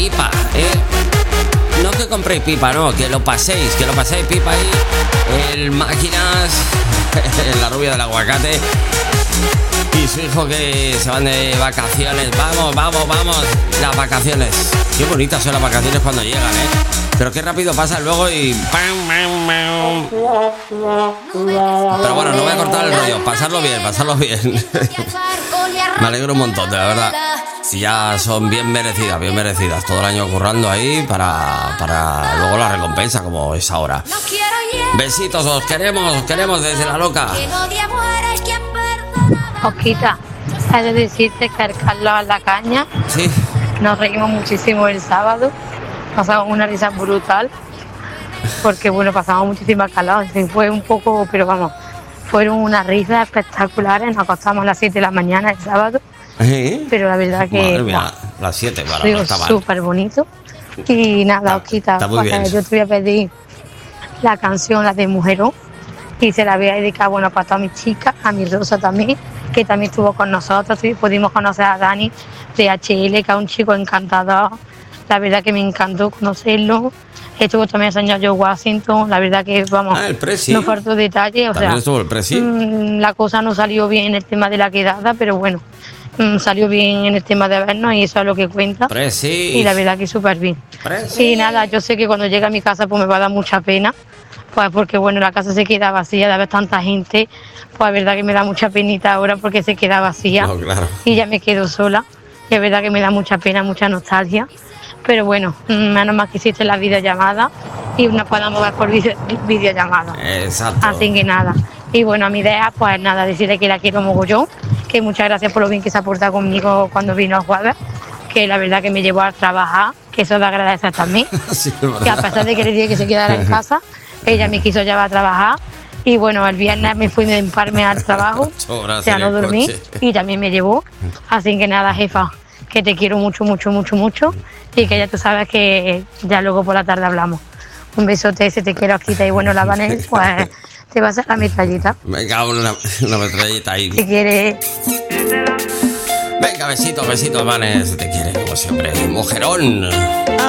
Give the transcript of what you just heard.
pipa, No que compréis pipa, no, que lo paséis pipa ahí. El Máquinas, la rubia del aguacate y su hijo que se van de vacaciones. Vamos, las vacaciones. Qué bonitas son las vacaciones cuando llegan, Pero qué rápido pasa luego y... Pero bueno, no voy a cortar el rollo. Pasarlo bien. Me alegro un montón, de la verdad. Y ya son bien merecidas. Todo el año currando ahí para luego la recompensa, como es ahora. Besitos, os queremos desde la loca. Osquita, hay de decirte que el Carlos a la caña. Sí. Nos reímos muchísimo el sábado. Pasamos una risa brutal. Porque bueno, pasamos muchísima calor. Fue un poco, pero vamos, fueron unas risas espectaculares. Nos acostamos a las 7 de la mañana el sábado. Pero la verdad que... Madre mía, las 7, para no está mal. Súper bonito. Y nada, Osquita, yo te voy a pedir la canción, la de Mujerón. Y se la voy a dedicar, bueno, para todas mis chicas, a mi Rosa también, que también estuvo con nosotros. Y pudimos conocer a Dani de HL, que es un chico encantador. La verdad que me encantó conocerlo. Estuvo también el señor Joe Washington. La verdad que, vamos, no faltó detalle. O sea, estuvo el Presi. La cosa no salió bien en el tema de la quedada, pero bueno, salió bien en el tema de vernos y eso es lo que cuenta. Presi. Y la verdad que súper bien. Presi. Y nada, yo sé que cuando llegue a mi casa pues me va a dar mucha pena. Pues porque bueno, la casa se queda vacía de ver tanta gente. Pues la verdad que me da mucha penita ahora porque se queda vacía. No, claro. Y ya me quedo sola. Y es verdad que me da mucha pena, mucha nostalgia. Pero bueno, menos mal que existe la videollamada y nos podamos ver por videollamada. Exacto. Así que nada. Y bueno, a mi idea, pues nada, decirle que la quiero mogollón, que muchas gracias por lo bien que se ha portado conmigo cuando vino a jueves, que la verdad que me llevó a trabajar, que eso de agradecer también. Sí, que a pesar de que le dije que se quedara en casa, ella me quiso llevar a trabajar. Y bueno, el viernes me fui a emparme al trabajo, o sea, no dormí, y también me llevó. Así que nada, jefa, que te quiero mucho, y que ya tú sabes que ya luego por la tarde hablamos. Un besote, se te quiero, Osquita, y bueno, la Vanessa, pues te va a hacer la metrallita. Venga, una metrallita ahí. Si quieres. Venga, besitos, Vanessa, se te quiere, como siempre. Mujerón.